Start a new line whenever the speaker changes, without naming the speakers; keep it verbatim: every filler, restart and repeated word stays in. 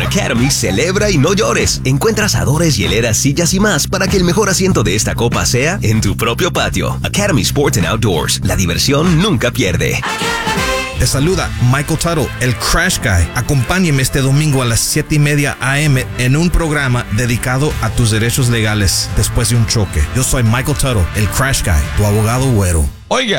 Academy celebra y no llores. Encuentra asadores, hieleras, sillas y más para que el mejor asiento de esta copa sea en tu propio patio. Academy Sports and Outdoors. La diversión nunca pierde.
Te saluda Michael Tuttle, el Crash Guy. Acompáñeme este domingo a las siete y media a eme en un programa dedicado a tus derechos legales después de un choque. Yo soy Michael Tuttle, el Crash Guy, tu abogado güero.
Oiga,